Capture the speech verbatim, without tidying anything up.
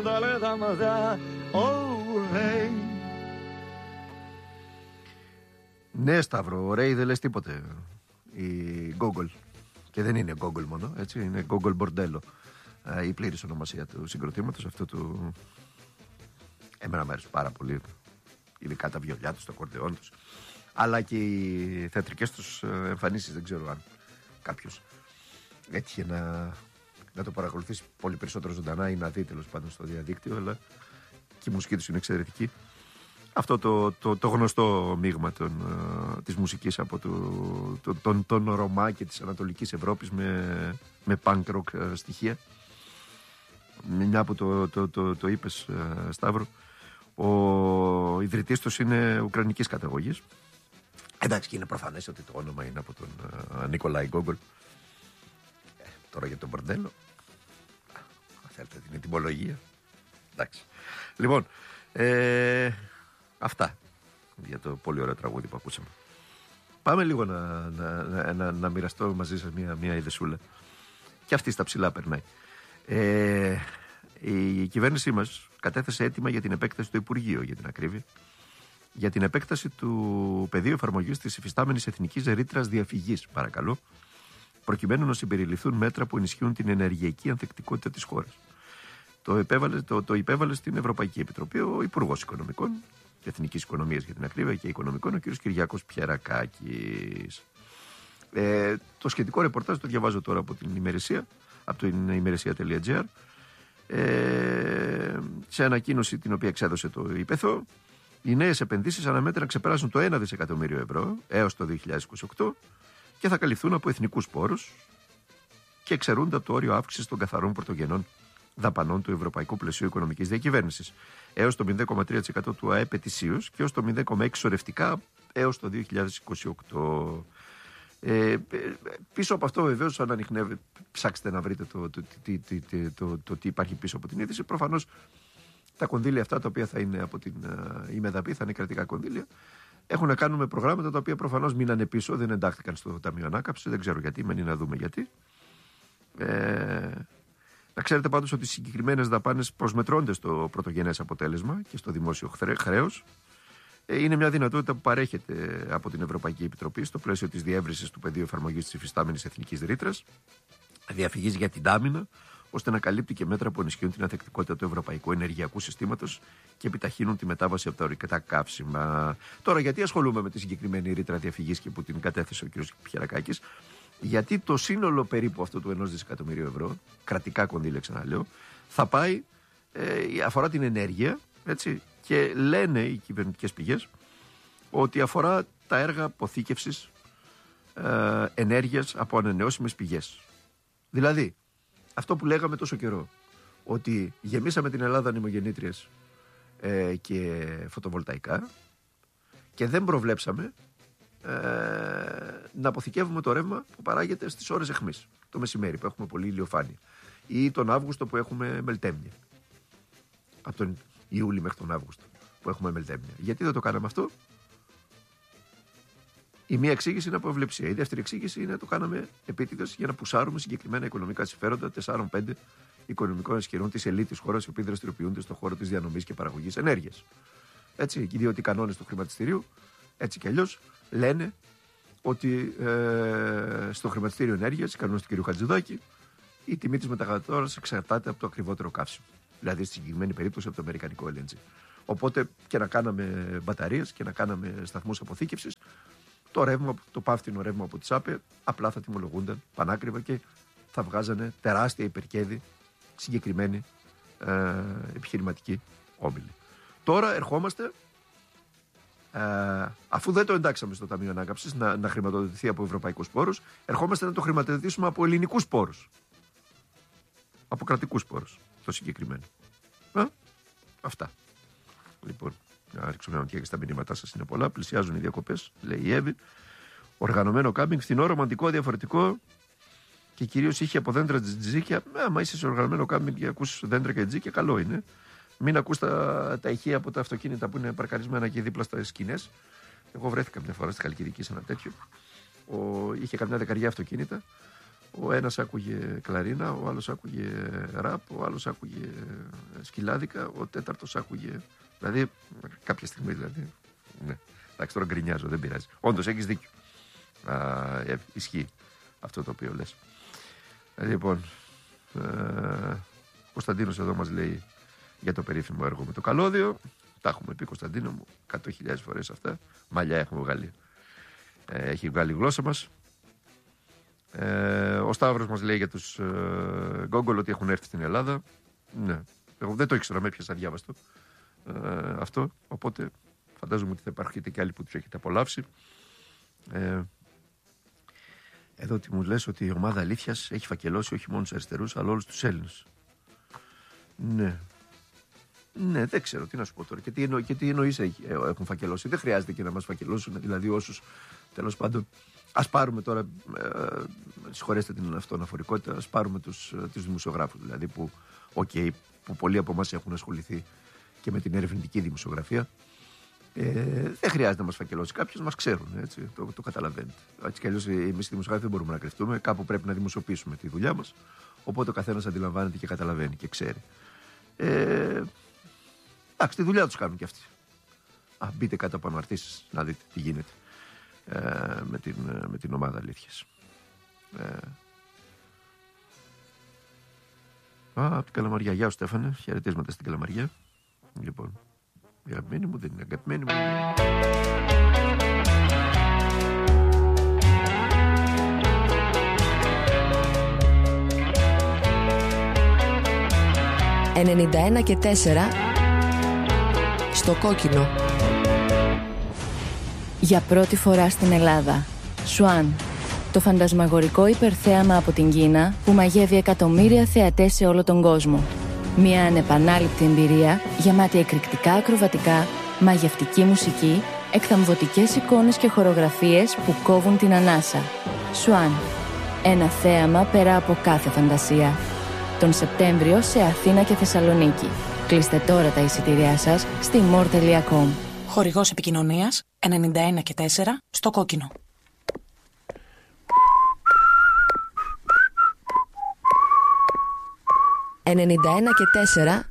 Ναι, Σταύρο, ωραίοι δεν λες τίποτε. Η Google. Και δεν είναι Google μόνο, έτσι, είναι Google Bordello. Η πλήρης ονομασία του συγκροτήματος, αυτό του. Εμένα μου αρέσει πάρα πολύ. Ειδικά τα βιολιά τους, το ακορντεόν τους. Αλλά και οι θεατρικές τους εμφανίσεις, δεν ξέρω αν κάποιος έτυχε να, να το παρακολουθήσει πολύ περισσότερο ζωντανά ή να δει τέλος πάντων στο διαδίκτυο, αλλά και η μουσική τους είναι εξαιρετική. Αυτό το, το, το γνωστό μείγμα των, uh, της μουσικής από το, το, τον, τον Ρωμά και της Ανατολικής Ευρώπης με, με punk rock uh, στοιχεία. Μια που το, το, το, το είπες, uh, Σταύρο, ο ιδρυτής τους είναι ουκρανικής καταγωγής. Εντάξει, και είναι προφανές ότι το όνομα είναι από τον uh, Νικολάη Γκόγκολ. Ε, τώρα για τον Μπορντέλο, αν θέλετε την ετυμολογία. Εντάξει. Λοιπόν, ε, αυτά για το πολύ ωραίο τραγούδι που ακούσαμε. Πάμε λίγο να, να, να, να, να μοιραστώ μαζί σας μια, μια ιδεσούλα. Και αυτή στα ψηλά περνάει. Ε, η κυβέρνησή μας κατέθεσε αίτημα για την επέκταση του Υπουργείου, για την ακρίβεια, για την επέκταση του πεδίου εφαρμογής της υφιστάμενης εθνικής ρήτρας διαφυγής, παρακαλώ, προκειμένου να συμπεριληφθούν μέτρα που ενισχύουν την ενεργειακή ανθεκτικότητα της χώρας. Το, επέβαλε, το, το υπέβαλε στην Ευρωπαϊκή Επιτροπή ο Υπουργός Οικονομικών και Εθνικής Οικονομίας, για την ακρίβεια, και Οικονομικών, ο κ. Κυριάκος Πιερακάκης. Ε, το σχετικό ρεπορτάζ το διαβάζω τώρα από την ημερησία, από την ημερησία.gr. Ε, σε ανακοίνωση την οποία εξέδωσε το ΥΠΕΘΟ, οι νέες επενδύσεις αναμένεται να ξεπεράσουν το ένα δισεκατομμύριο ευρώ έως το δύο χιλιάδες είκοσι οκτώ και θα καλυφθούν από εθνικούς πόρους και εξαιρούνται από το όριο αύξησης των καθαρών πρωτογενών δαπανών του Ευρωπαϊκού Πλαισίου Οικονομικής Διακυβέρνησης έως το μηδέν κόμμα τρία τοις εκατό του ΑΕΠ ετησίως και έως το μηδέν κόμμα έξι τοις εκατό σωρευτικά έως το δύο χιλιάδες είκοσι οκτώ. Ε, πίσω από αυτό, βεβαίως, αν ανιχνεύετε, ψάξετε να βρείτε το, το, το, το, το, το, το τι υπάρχει πίσω από την είδηση. Προφανώς τα κονδύλια αυτά, τα οποία θα είναι από την uh, ΙΜΕΔΑΠΗ, θα είναι κρατικά κονδύλια, έχουν να κάνουν με προγράμματα τα οποία προφανώς μείνανε πίσω, δεν εντάχθηκαν στο Ταμείο Ανάκαμψης, δεν ξέρω γιατί, μένει να δούμε γιατί. Ε, να ξέρετε πάντως ότι οι συγκεκριμένες δαπάνες προσμετρώνται στο πρωτογενές αποτέλεσμα και στο δημόσιο χρέος. Είναι μια δυνατότητα που παρέχεται από την Ευρωπαϊκή Επιτροπή στο πλαίσιο της διεύρυνσης του πεδίου εφαρμογής της υφιστάμενης εθνικής ρήτρας διαφυγής για την άμυνα, ώστε να καλύπτει και μέτρα που ενισχύουν την ανθεκτικότητα του ευρωπαϊκού ενεργειακού συστήματος και επιταχύνουν τη μετάβαση από τα ορυκτά καύσιμα. Τώρα, γιατί ασχολούμαι με τη συγκεκριμένη ρήτρα διαφυγής και που την κατέθεσε ο κ. Πιερακάκης? Γιατί το σύνολο περίπου αυτού του ενός δισεκατομμυρίου ευρώ, κρατικά κονδύλια, ξαναλέω, θα πάει, ε, αφορά την ενέργεια, έτσι. Και λένε οι κυβερνητικές πηγές ότι αφορά τα έργα αποθήκευσης ε, ενέργειας από ανανεώσιμες πηγές. Δηλαδή, αυτό που λέγαμε τόσο καιρό, ότι γεμίσαμε την Ελλάδα ανεμογεννήτριες ε, και φωτοβολταϊκά και δεν προβλέψαμε ε, να αποθηκεύουμε το ρεύμα που παράγεται στις ώρες αιχμής, το μεσημέρι που έχουμε πολύ ηλιοφάνεια, ή τον Αύγουστο που έχουμε μελτέμια. Από τον Ιούλη μέχρι τον Αύγουστο που έχουμε μελτέμια. Γιατί δεν το κάναμε αυτό? Η μία εξήγηση είναι από ευλεψία. Η δεύτερη εξήγηση είναι ότι το κάναμε επίτηδες για να πουσάρουμε συγκεκριμένα οικονομικά συμφέροντα τεσσάρων πέντε οικονομικών ισχυρών της ελίτ της χώρας, οι οποίοι δραστηριοποιούνται στον χώρο της διανομής και παραγωγής ενέργειας. Έτσι, διότι οι κανόνες του χρηματιστηρίου, έτσι κι αλλιώς, λένε ότι ε, στο χρηματιστήριο ενέργειας, οι κανόνες του κ. Χατζηδάκη, η τιμή της μεταγατόρας εξαρτάται από το ακριβότερο καύσιμο. Δηλαδή, στη συγκεκριμένη περίπτωση από το αμερικανικό ελ εν τζι. Οπότε και να κάναμε μπαταρίες και να κάναμε σταθμούς αποθήκευσης, το ρεύμα, το πάφτινο ρεύμα από τις ΑΠΕ απλά θα τιμολογούνταν πανάκριβα και θα βγάζανε τεράστια υπερκέρδη συγκεκριμένοι ε, επιχειρηματικοί όμιλοι. Τώρα ερχόμαστε, ε, αφού δεν το εντάξαμε στο Ταμείο Ανάκαμψης να, να χρηματοδοτηθεί από ευρωπαϊκούς πόρους, ερχόμαστε να το χρηματοδοτήσουμε από ελληνικούς πόρους. Από κρατικούς πόρους, το συγκεκριμένο. Α, αυτά. Λοιπόν, να ρίξω μια ματιά και στα μηνύματά σας, είναι πολλά. Πλησιάζουν οι διακοπές, λέει η Εύη. Οργανωμένο κάμπινγκ, φθηνό, ρομαντικό, διαφορετικό και κυρίως είχε από δέντρα τζίκια. Άμα είσαι σε οργανωμένο κάμπινγκ και ακούς δέντρα και τζίκια, καλό είναι. Μην ακούς τα, τα ηχεία από τα αυτοκίνητα που είναι παρκαρισμένα και δίπλα στις σκηνές. Εγώ βρέθηκα μια φορά στη Χαλκιδική σε ένα τέτοιο. Ο, είχε καμιά δεκαριά αυτοκίνητα. Ο ένας άκουγε κλαρίνα, ο άλλος άκουγε ραπ, ο άλλος άκουγε σκυλάδικα, ο τέταρτος άκουγε. Δηλαδή, κάποια στιγμή δηλαδή. Ναι, εντάξει, τώρα γκρινιάζω, δεν πειράζει. Όντως, έχεις δίκιο. Α, ε, ισχύει αυτό το οποίο λες. Λοιπόν, ε, Κωνσταντίνος εδώ μας λέει για το περίφημο έργο με το καλώδιο. Τα έχουμε πει, Κωνσταντίνο μου, εκατό χιλιάδες φορές αυτά. Μαλλιά έχουμε βγάλει. Ε, έχει βγάλει η γλώσσα μας. Ε, ο Σταύρος μας λέει για τους ε, Γκόγκολ ότι έχουν έρθει στην Ελλάδα. Ναι, εγώ δεν το ήξερα, με έπιασα διάβαστο ε, αυτό. Οπότε φαντάζομαι ότι θα υπάρχετε και άλλοι που τους έχετε απολαύσει. Ε, εδώ τι μου λες, ότι η ομάδα Αλήθειας έχει φακελώσει όχι μόνο τους αριστερούς αλλά όλους τους Έλληνες. Ναι. Ναι, δεν ξέρω τι να σου πω τώρα. Και τι, εννο, και τι εννοείς έχουν φακελώσει. Δεν χρειάζεται και να μας φακελώσουν, δηλαδή όσους τέλος πάντων. Ας πάρουμε τώρα, ε, συγχωρέστε την αυτοαναφορικότητα, ας πάρουμε τους, τους δημοσιογράφους, δηλαδή που, okay, που πολλοί από εμάς έχουν ασχοληθεί και με την ερευνητική δημοσιογραφία. Ε, δεν χρειάζεται να μας φακελώσει κάποιος, μας ξέρουν, έτσι, το, το καταλαβαίνετε. Έτσι κι αλλιώς εμείς οι δημοσιογράφοι δεν μπορούμε να κρυφτούμε, κάπου πρέπει να δημοσιοποιήσουμε τη δουλειά μας, οπότε ο καθένας αντιλαμβάνεται και καταλαβαίνει και ξέρει. Ε, εντάξει, τη δουλειά τους κάνουν κι αυτοί. Α, μπείτε κάτω από αναρτήσεις να δείτε τι γίνεται. Ε, με, την, με την ομάδα Αλήθειας. Ε, α, από την Καλαμαριά. Γεια σου Στέφανε, χαιρετίσματα στην Καλαμαριά. Λοιπόν, η αγαπημένη μου δεν είναι αγαπημένη μου. ενενήντα ένα και τέσσερα στο κόκκινο. Για πρώτη φορά στην Ελλάδα, Σουάν, το φαντασμαγορικό υπερθέαμα από την Κίνα που μαγεύει εκατομμύρια θεατές σε όλο τον κόσμο. Μια ανεπανάληπτη εμπειρία γεμάτη εκρηκτικά ακροβατικά, μαγευτική μουσική, εκθαμβωτικές εικόνες και χορογραφίες που κόβουν την ανάσα. Σουάν, ένα θέαμα πέρα από κάθε φαντασία. Τον Σεπτέμβριο σε Αθήνα και Θεσσαλονίκη. Κλείστε τώρα τα εισιτήριά σας στη μορ τελεία κομ. Χορηγός επικοινωνίας ενενήντα ένα και τέσσερα στο κόκκινο. ενενήντα ένα και τέσσερα